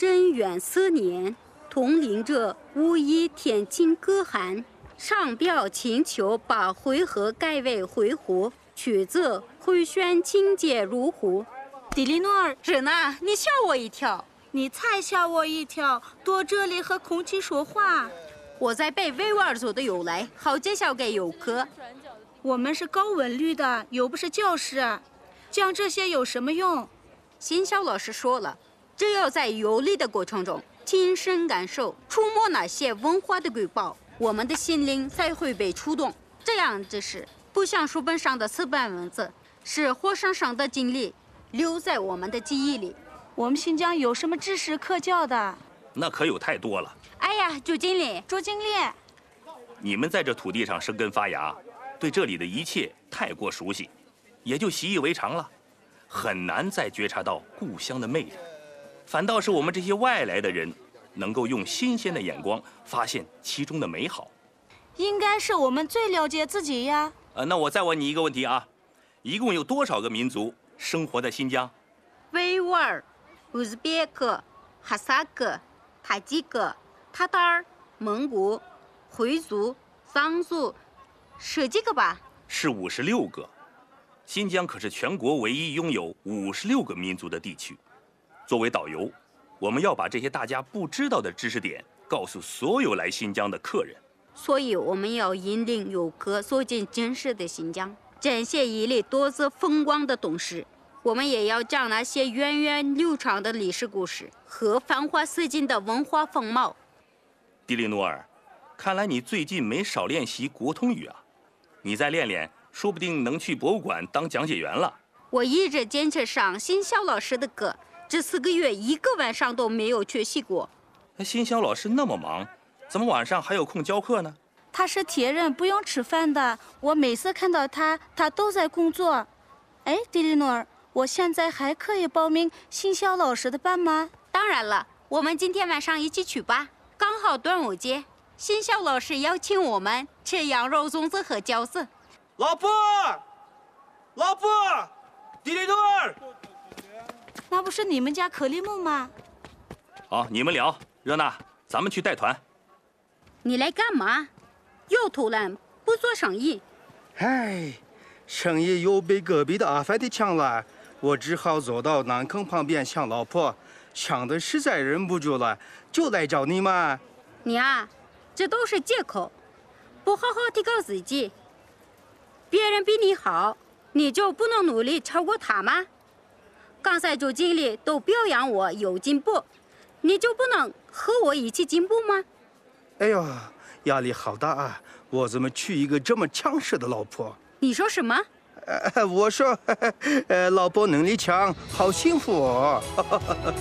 贞元4年，统领者无意天津各汗上表请求把回纥改为回鹘，取自回旋情节入鹘。 迪丽诺尔， 是呢，你吓我一跳。 你才吓我一跳，躲这里和空气说话。 我在背维吾尔族的由来，好介绍给游客。 我们是高文律的，又不是教师，讲这些有什么用？ 新校老师说了，只有在游历的过程中亲身感受、触摸那些文化的瑰宝，我们的心灵才会被触动。这样知识不像书本上的死板文字，是活生生的经历，留在我们的记忆里。 我们新疆有什么知识可教的？ 那可有太多了。 哎呀，朱经理， 朱经理， 你们在这土地上生根发芽，对这里的一切太过熟悉，也就习以为常了，很难再觉察到故乡的魅力。反倒是我们这些外来的人，能够用新鲜的眼光发现其中的美好。 应该是我们最了解自己呀。 那我再问你一个问题啊，一共有多少个民族生活在新疆？ 维吾尔、乌兹别克、哈萨克、塔吉克、塔塔尔、蒙古、回族、藏族，10几个吧？ 是56个。新疆可是全国唯一拥有56个民族的地区。作为导游，我们要把这些大家不知道的知识点告诉所有来新疆的客人。 所以我们要引领游客走进真实的新疆，展现一粒多姿风光的东石。我们也要讲那些源远流长的历史故事和繁华似锦的文化风貌。 迪丽诺尔，看来你最近没少练习国通语啊！你再练练，说不定能去博物馆当讲解员了。 我一直坚持上新校老师的课，这4个月一个晚上都没有缺席过。 新校老师那么忙，怎么晚上还有空教课呢？ 他是铁人，不用吃饭的。我每次看到他，他都在工作。哎，迪丽诺尔，我现在还可以报名新校老师的班吗？ 当然了，我们今天晚上一起去吧，刚好端午节，新校老师邀请我们吃羊肉粽子和饺子。 老婆，老婆，迪丽诺尔， 那不是你们家克里姆吗？ 好，你们聊。热娜，咱们去带团。 你来干嘛？又偷懒不做生意？ 唉，生意又被隔壁的阿凡提抢了，我只好走到南坑旁边想老婆，想的实在忍不住了，就来找你嘛。 你啊，这都是借口，不好好提高自己。别人比你好，你就不能努力超过他吗？刚才周经理都表扬我有进步，你就不能和我一起进步吗？ 哎呦，压力好大啊！我怎么娶一个这么强势的老婆？ 你说什么？ 我说，老婆能力强，好幸福哦。